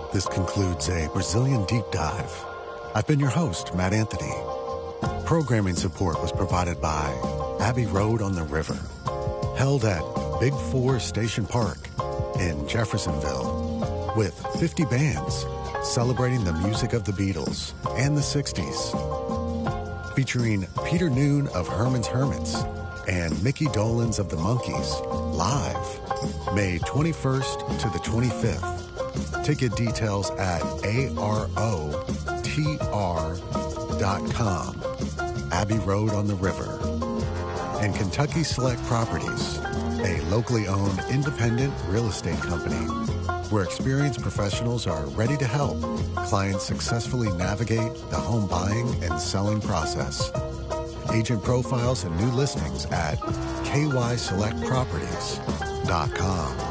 This concludes a Brazilian deep dive. I've been your host, Matt Anthony. Programming support was provided by Abbey Road on the River, held at Big Four Station Park in Jeffersonville, with 50 bands celebrating the music of the Beatles and the 60s, featuring Peter Noon of Herman's Hermits and Mickey Dolenz of the Monkees, live May 21st to the 25th. Ticket details at arotr.com. Abbey Road on the River. And Kentucky Select Properties, a locally owned independent real estate company where experienced professionals are ready to help clients successfully navigate the home buying and selling process. Agent profiles and new listings at kyselectproperties.com.